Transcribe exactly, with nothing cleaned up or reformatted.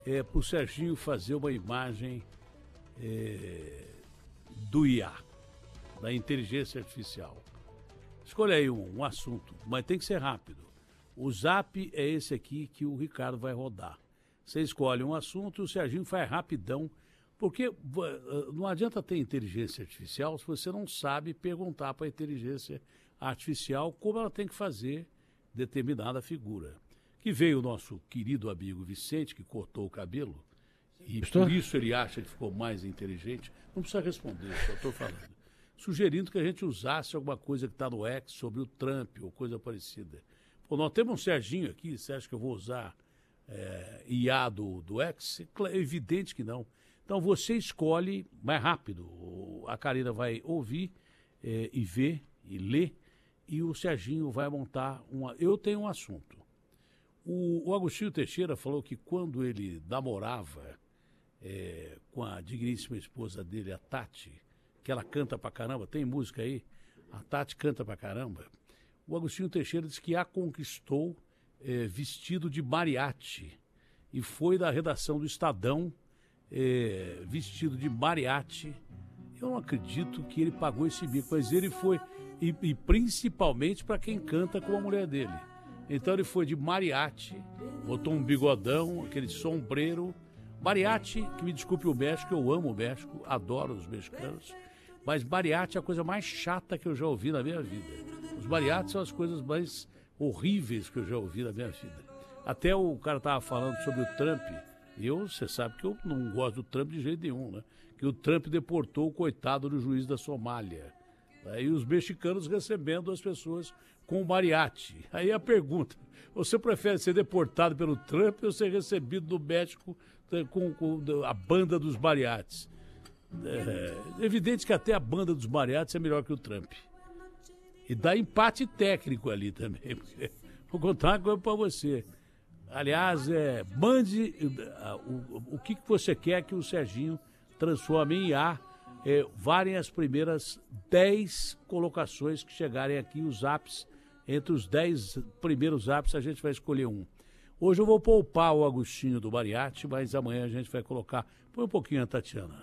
é, para o Serginho fazer uma imagem é, do I A, da inteligência artificial. Escolha aí um, um assunto, mas tem que ser rápido. O Zap é esse aqui que o Ricardo vai rodar. Você escolhe um assunto e o Serginho faz rapidão, porque não adianta ter inteligência artificial se você não sabe perguntar para a inteligência artificial como ela tem que fazer determinada figura. Que veio o nosso querido amigo Vicente, que cortou o cabelo, e Estou? por isso ele acha que ficou mais inteligente. Não precisa responder, só estou falando. Sugerindo que a gente usasse alguma coisa que está no X sobre o Trump ou coisa parecida. Pô, nós temos um Serginho aqui, você acha que eu vou usar é, I A do, do X? É evidente que não. Então você escolhe mais rápido. A Karina vai ouvir é, e ver e ler, e o Serginho vai montar uma... Eu tenho um assunto. O, o Agostinho Teixeira falou que quando ele namorava é, com a digníssima esposa dele, a Tati, que ela canta pra caramba, tem música aí, a Tati canta pra caramba, o Agostinho Teixeira disse que a conquistou é, vestido de mariachi, e foi da redação do Estadão é, vestido de mariachi. Eu não acredito que ele pagou esse bico, mas ele foi, e, e principalmente para quem canta com a mulher dele. Então ele foi de mariachi, botou um bigodão, aquele sombreiro. Mariachi, que me desculpe o México, eu amo o México, adoro os mexicanos, mas mariachi é a coisa mais chata que eu já ouvi na minha vida. Os mariachis são as coisas mais horríveis que eu já ouvi na minha vida. Até o cara estava falando sobre o Trump, e eu, você sabe que eu não gosto do Trump de jeito nenhum, né? Que o Trump deportou o coitado do juiz da Somália. Aí os mexicanos recebendo as pessoas com o mariachi. Aí a pergunta, você prefere ser deportado pelo Trump ou ser recebido no México com, com a banda dos mariachis? É evidente que até a banda dos mariachis é melhor que o Trump. E dá empate técnico ali também. Vou contar uma coisa para você. Aliás, é, mande uh, o, o que, que você quer que o Serginho transforme em I A. É, varem as primeiras dez colocações que chegarem aqui, os apps. Entre os dez primeiros apps a gente vai escolher um. Hoje eu vou poupar o Agostinho do mariachi, mas amanhã a gente vai colocar... Põe um pouquinho a Tatiana.